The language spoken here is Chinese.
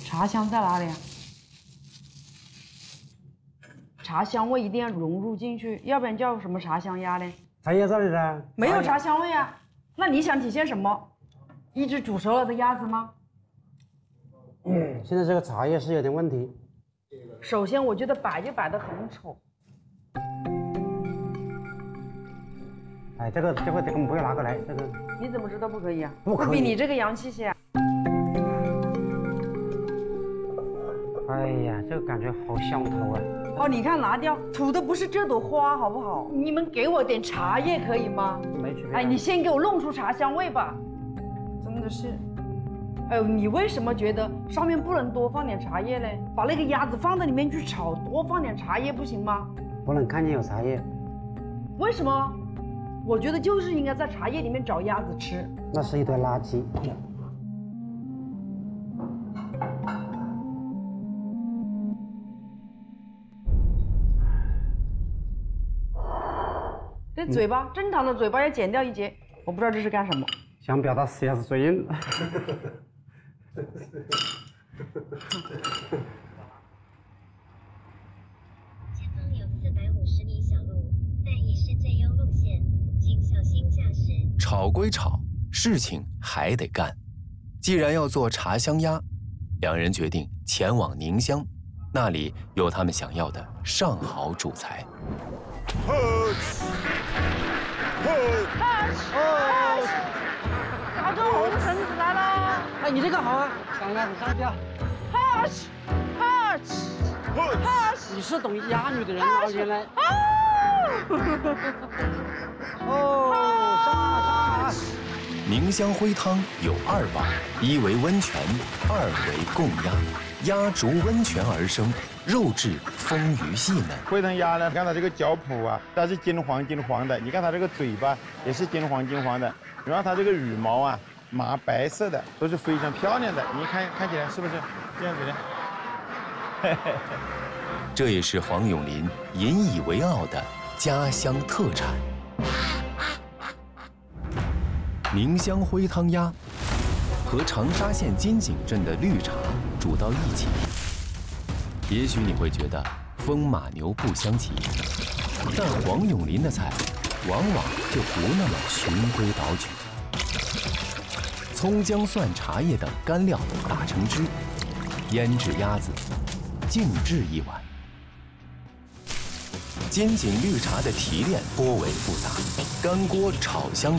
茶香在哪里啊？茶香味一定要融入进去，要不然叫什么茶香鸭呢？ 茶叶这里呢？ 没有茶香味啊。那你想体现什么？一只煮熟了的鸭子吗？ 现在这个茶叶是有点问题。 首先，我觉得摆就摆得很丑。 哎，这个不要拿过来，这个你怎么知道不可以啊？ 不可以我比你这个洋气些啊。 哎呀，这个感觉好香头啊！ 哦，你看拿掉，图的不是这朵花，好不好？你们给我点茶叶可以吗？ 没区别。 哎，你先给我弄出茶香味吧。真的是，哎呦，你为什么觉得上面不能多放点茶叶呢？把那个鸭子放在里面去炒，多放点茶叶不行吗？ 不能看见有茶叶， 为什么？我觉得就是应该在茶叶里面找鸭子吃。 那是一堆垃圾。 这嘴巴，正常的嘴巴要剪掉一截，我不知道这是干什么。 想表达死鸭子嘴硬。 前方有450米小路，但已是最优路线，请小心驾驶。 吵归吵，事情还得干。既然要做茶香鸭，两人决定前往宁乡，那里有他们想要的上好主材。 大根红绳子来了！ 哎，你这个好啊，刚刚上吊。你是懂鸭女的人啊，原来。哦，上。 宁乡徽汤有2宝，一为温泉，二为供鸭。鸭逐温泉而生，肉质丰腴细嫩。 徽汤鸭呢，你看它这个脚蹼啊，它是金黄的，你看它这个嘴巴也是金黄的，然后它这个羽毛啊，麻白色的，都是非常漂亮的。你看起来是不是这样子的？ 这也是黄永林引以为傲的家乡特产。宁乡徽汤鸭和长沙县金井镇的绿茶煮到一起，也许你会觉得风马牛不相及，但黄永林的菜往往就不那么循规蹈矩。葱姜蒜茶叶等干料打成汁，腌制鸭子，静置一晚。金井绿茶的提炼颇为复杂，干锅炒香